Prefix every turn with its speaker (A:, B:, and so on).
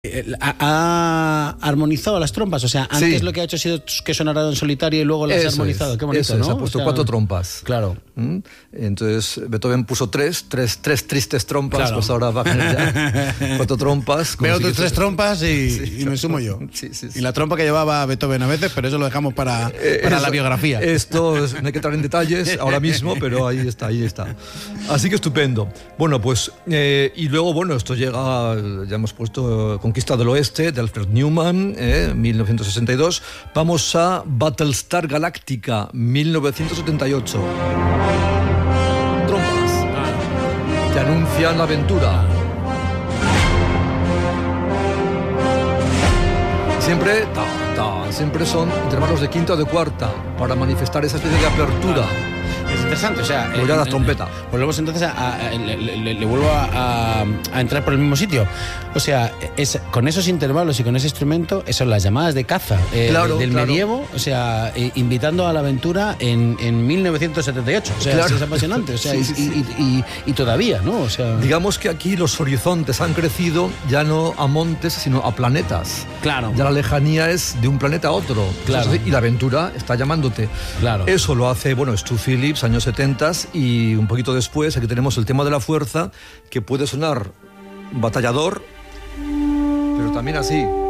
A: Ha armonizado las trompas, o sea, antes
B: Sí.
A: lo que ha hecho ha sido que sonara en solitario y luego las ha armonizado. Qué bonito,
B: eso
A: ¿no?
B: ha puesto 4 trompas.
A: Claro.
B: Entonces Beethoven puso tres tristes trompas,
A: Claro.
B: pues ahora va a tener ya 4 trompas.
C: Veo tus
B: Consigues-
C: 3 trompas y
B: Sí,
C: me sumo yo.
B: sí.
C: Y la trompa que llevaba Beethoven a veces, pero eso lo dejamos para la
B: Eso-
C: biografía.
B: Esto no hay que entrar en detalles ahora mismo, pero ahí está. Así que estupendo. Bueno, pues, y luego, bueno, esto llega, ya hemos puesto Conquista del Oeste, de Alfred Newman, 1962. Vamos a Battlestar Galactica, 1978. Trompas. Que anuncian la aventura. Siempre son intervalos de quinta o de cuarta para manifestar esa especie de apertura.
A: Es interesante, o sea...
B: Pues ya la trompeta.
A: Volvemos entonces le vuelvo a entrar por el mismo sitio. O sea, con esos intervalos y con ese instrumento, son las llamadas de caza
B: Claro,
A: del
B: claro.
A: medievo, o sea, invitando a la aventura en 1978. O sea,
B: Claro.
A: es apasionante, o sea,
B: Sí.
A: y todavía, ¿no? O sea...
B: Digamos que aquí los horizontes han crecido ya no a montes, sino a planetas.
A: Claro.
B: Ya la lejanía es de un planeta a otro.
A: Claro.
B: Y la aventura está llamándote.
A: Claro.
B: Eso lo hace, bueno, Stu Phillips, años 70, y un poquito después aquí tenemos el tema de la fuerza, que puede sonar batallador, pero también así.